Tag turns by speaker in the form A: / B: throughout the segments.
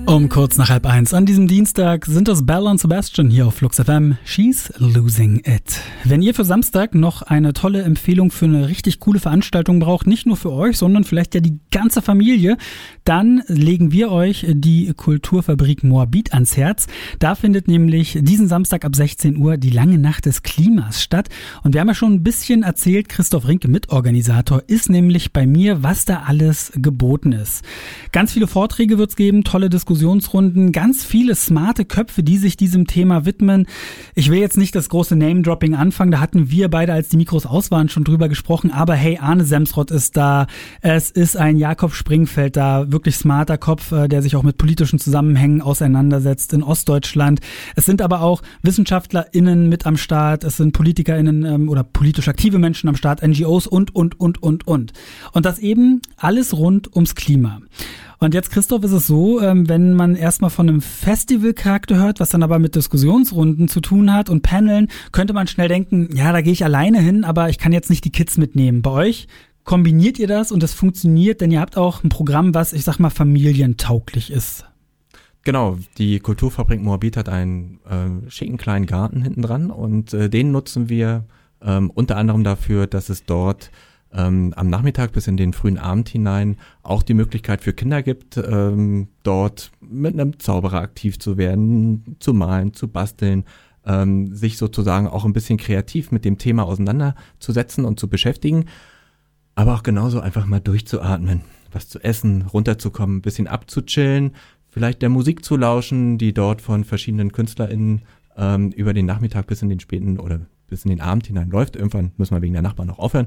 A: Um kurz nach 12:30 an diesem Dienstag sind es Belle und Sebastian hier auf Flux FM. She's Losing It. Wenn ihr für Samstag noch eine tolle Empfehlung für eine richtig coole Veranstaltung braucht, nicht nur für euch, sondern vielleicht ja die ganze Familie, dann legen wir euch die Kulturfabrik Moabit ans Herz. Da findet nämlich diesen Samstag ab 16 Uhr die lange Nacht des Klimas statt. Und wir haben ja schon ein bisschen erzählt, Christoph Rinke, Mitorganisator, ist nämlich bei mir, was da alles geboten ist. Ganz viele Vorträge wird's geben, tolle Diskussionsrunden, ganz viele smarte Köpfe, die sich diesem Thema widmen. Ich will jetzt nicht das große Name-Dropping anfangen, da hatten wir beide, als die Mikros aus waren, schon drüber gesprochen, aber hey, Arne Semsrott ist da, es ist ein Jakob Springfeld da, wirklich smarter Kopf, der sich auch mit politischen Zusammenhängen auseinandersetzt in Ostdeutschland. Es sind aber auch WissenschaftlerInnen mit am Start, es sind PolitikerInnen oder politisch aktive Menschen am Start, NGOs und. Und das eben alles rund ums Klima. Und jetzt, Christoph, ist es so, wenn man erstmal von einem Festivalcharakter hört, was dann aber mit Diskussionsrunden zu tun hat und Paneln, könnte man schnell denken, ja, da gehe ich alleine hin, aber ich kann jetzt nicht die Kids mitnehmen. Bei euch kombiniert ihr das und das funktioniert, denn ihr habt auch ein Programm, was, ich sag mal, familientauglich ist.
B: Genau, die Kulturfabrik Moabit hat einen schicken kleinen Garten hinten dran und den nutzen wir unter anderem dafür, dass es dort am Nachmittag bis in den frühen Abend hinein auch die Möglichkeit für Kinder gibt, dort mit einem Zauberer aktiv zu werden, zu malen, zu basteln, sich sozusagen auch ein bisschen kreativ mit dem Thema auseinanderzusetzen und zu beschäftigen, aber auch genauso einfach mal durchzuatmen, was zu essen, runterzukommen, ein bisschen abzuchillen, vielleicht der Musik zu lauschen, die dort von verschiedenen KünstlerInnen über den Nachmittag bis in den späten oder bis in den Abend hinein läuft. Irgendwann müssen wir wegen der Nachbarn noch aufhören.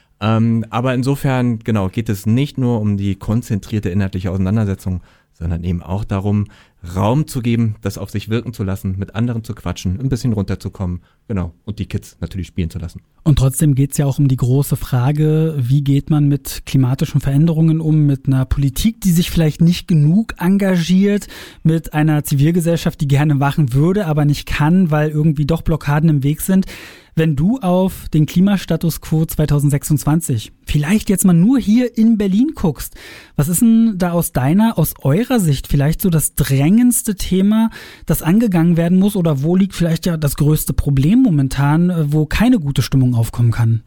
B: Aber insofern, genau, geht es nicht nur um die konzentrierte inhaltliche Auseinandersetzung, sondern eben auch darum, Raum zu geben, das auf sich wirken zu lassen, mit anderen zu quatschen, ein bisschen runterzukommen, genau, und die Kids natürlich spielen zu lassen.
A: Und trotzdem geht's ja auch um die große Frage, wie geht man mit klimatischen Veränderungen um, mit einer Politik, die sich vielleicht nicht genug engagiert, mit einer Zivilgesellschaft, die gerne machen würde, aber nicht kann, weil irgendwie doch Blockaden im Weg sind. Wenn du auf den Klimastatus quo 2026 vielleicht jetzt mal nur hier in Berlin guckst, was ist denn da aus eurer Sicht vielleicht so das drängendste Thema, das angegangen werden muss, oder wo liegt vielleicht ja das größte Problem momentan, wo keine gute Stimmung aufkommen kann?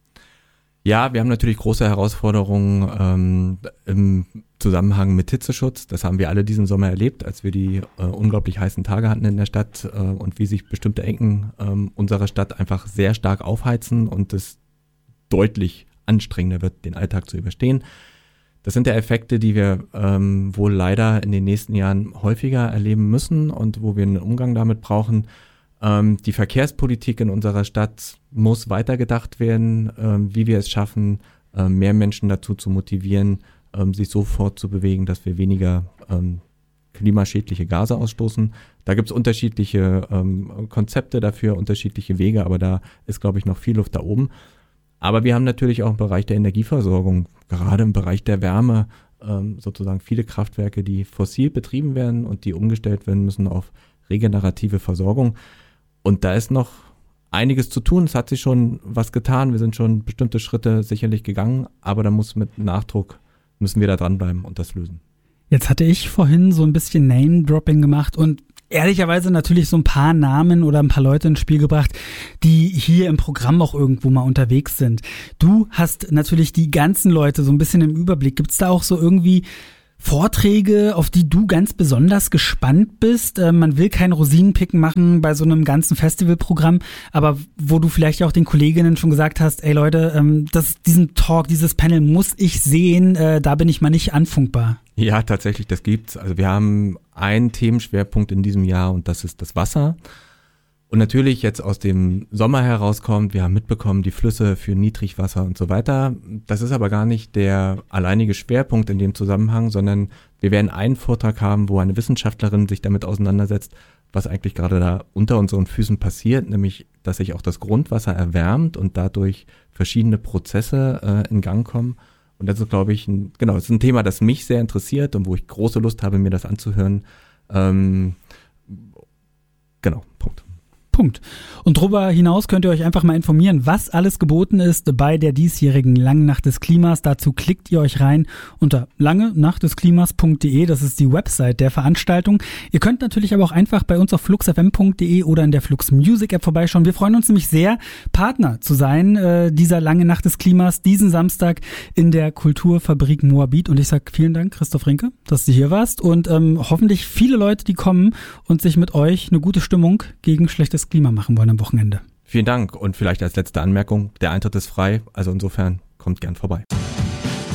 B: Ja, wir haben natürlich große Herausforderungen im Zusammenhang mit Hitzeschutz. Das haben wir alle diesen Sommer erlebt, als wir die unglaublich heißen Tage hatten in der Stadt und wie sich bestimmte Ecken unserer Stadt einfach sehr stark aufheizen und es deutlich anstrengender wird, den Alltag zu überstehen. Das sind ja Effekte, die wir wohl leider in den nächsten Jahren häufiger erleben müssen und wo wir einen Umgang damit brauchen. Die Verkehrspolitik in unserer Stadt muss weitergedacht werden, wie wir es schaffen, mehr Menschen dazu zu motivieren, sich so fortzubewegen, dass wir weniger klimaschädliche Gase ausstoßen. Da gibt es unterschiedliche Konzepte dafür, unterschiedliche Wege, aber da ist, glaube ich, noch viel Luft da oben. Aber wir haben natürlich auch im Bereich der Energieversorgung, gerade im Bereich der Wärme, sozusagen viele Kraftwerke, die fossil betrieben werden und die umgestellt werden müssen auf regenerative Versorgung. Und da ist noch einiges zu tun. Es hat sich schon was getan. Wir sind schon bestimmte Schritte sicherlich gegangen, aber da müssen wir da dranbleiben und das lösen.
A: Jetzt hatte ich vorhin so ein bisschen Name-Dropping gemacht und ehrlicherweise natürlich so ein paar Namen oder ein paar Leute ins Spiel gebracht, die hier im Programm auch irgendwo mal unterwegs sind. Du hast natürlich die ganzen Leute so ein bisschen im Überblick. Gibt es da auch so irgendwie Vorträge, auf die du ganz besonders gespannt bist? Man will kein Rosinenpicken machen bei so einem ganzen Festivalprogramm, aber wo du vielleicht auch den Kolleginnen schon gesagt hast, ey Leute, diesen Talk, dieses Panel muss ich sehen, da bin ich mal nicht anfunkbar.
B: Ja, tatsächlich, das gibt's. Also wir haben einen Themenschwerpunkt in diesem Jahr und das ist das Wasser. Und natürlich jetzt aus dem Sommer herauskommt, wir haben mitbekommen, die Flüsse für Niedrigwasser und so weiter. Das ist aber gar nicht der alleinige Schwerpunkt in dem Zusammenhang, sondern wir werden einen Vortrag haben, wo eine Wissenschaftlerin sich damit auseinandersetzt, was eigentlich gerade da unter unseren Füßen passiert, nämlich, dass sich auch das Grundwasser erwärmt und dadurch verschiedene Prozesse in Gang kommen. Und das ist, glaube ich, das ist ein Thema, das mich sehr interessiert und wo ich große Lust habe, mir das anzuhören. Punkt.
A: Punkt. Und darüber hinaus könnt ihr euch einfach mal informieren, was alles geboten ist bei der diesjährigen Langen Nacht des Klimas. Dazu klickt ihr euch rein unter langenachtdesklimas.de. Das ist die Website der Veranstaltung. Ihr könnt natürlich aber auch einfach bei uns auf fluxfm.de oder in der Flux Music App vorbeischauen. Wir freuen uns nämlich sehr, Partner zu sein dieser Lange Nacht des Klimas diesen Samstag in der Kulturfabrik Moabit. Und ich sage vielen Dank, Christoph Rinke, dass du hier warst und hoffentlich viele Leute, die kommen und sich mit euch eine gute Stimmung gegen schlechtes Klima machen wollen am Wochenende.
B: Vielen Dank und vielleicht als letzte Anmerkung, der Eintritt ist frei, also insofern kommt gern vorbei.